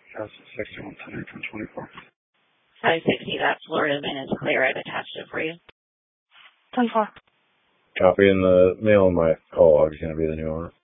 That's 6110 from 24. 560, that Florida van is clear. I've attached it for you. 24. Copy, and the male in my call log is going to be the new owner.